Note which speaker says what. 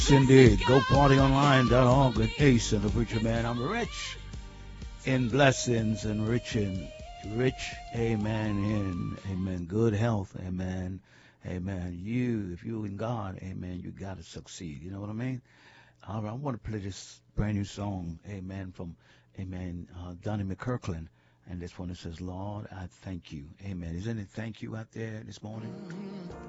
Speaker 1: Indeed. GoPartyOnline.org with Ace and the Preacher Man. I'm rich in blessings and rich, amen, in, amen, good health, amen, amen. If you in God, amen, you got to succeed. You know what I mean? All right, I want to play this brand new song, amen, from, amen, Donnie McKirkland. And this one, it says, Lord, I thank you. Amen. Is there any thank you out there this morning?